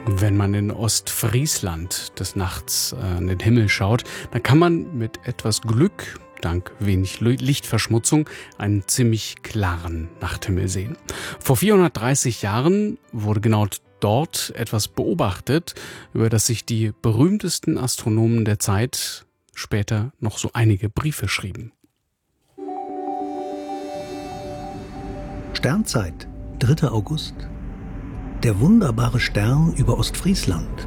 Wenn man in Ostfriesland des Nachts an den Himmel schaut, dann kann man mit etwas Glück, dank wenig Lichtverschmutzung, einen ziemlich klaren Nachthimmel sehen. Vor 430 Jahren wurde genau dort etwas beobachtet, über das sich die berühmtesten Astronomen der Zeit später noch so einige Briefe schrieben. Sternzeit, 3. August. Der wunderbare Stern über Ostfriesland.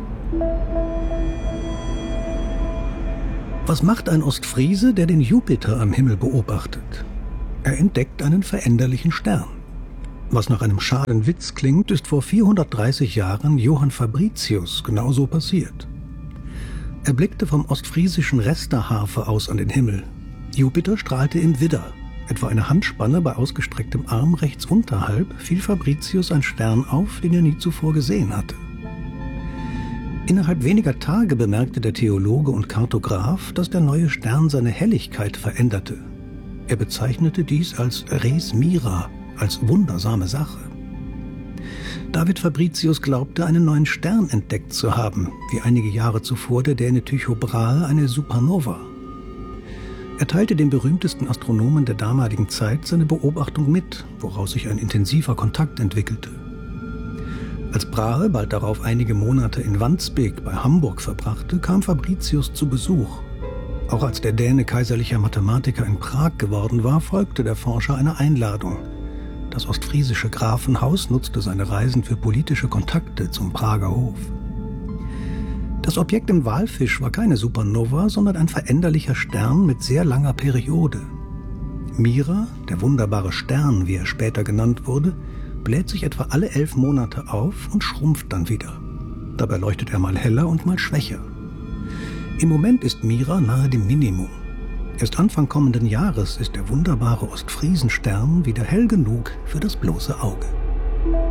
Was macht ein Ostfriese, der den Jupiter am Himmel beobachtet? Er entdeckt einen veränderlichen Stern. Was nach einem schaden Witz klingt, ist vor 430 Jahren Johann Fabricius genauso passiert. Er blickte vom ostfriesischen Resterhafe aus an den Himmel. Jupiter strahlte im Widder. Etwa eine Handspanne bei ausgestrecktem Arm rechts unterhalb fiel Fabricius ein Stern auf, den er nie zuvor gesehen hatte. Innerhalb weniger Tage bemerkte der Theologe und Kartograph, dass der neue Stern seine Helligkeit veränderte. Er bezeichnete dies als Res Mira, als wundersame Sache. David Fabricius glaubte, einen neuen Stern entdeckt zu haben, wie einige Jahre zuvor der Däne Tycho Brahe eine Supernova. Er teilte dem berühmtesten Astronomen der damaligen Zeit seine Beobachtung mit, woraus sich ein intensiver Kontakt entwickelte. Als Brahe bald darauf einige Monate in Wandsbek bei Hamburg verbrachte, kam Fabricius zu Besuch. Auch als der Däne kaiserlicher Mathematiker in Prag geworden war, folgte der Forscher einer Einladung. Das ostfriesische Grafenhaus nutzte seine Reisen für politische Kontakte zum Prager Hof. Das Objekt im Walfisch war keine Supernova, sondern ein veränderlicher Stern mit sehr langer Periode. Mira, der wunderbare Stern, wie er später genannt wurde, bläht sich etwa alle 11 Monate auf und schrumpft dann wieder. Dabei leuchtet er mal heller und mal schwächer. Im Moment ist Mira nahe dem Minimum. Erst Anfang kommenden Jahres ist der wunderbare Ostfriesenstern wieder hell genug für das bloße Auge.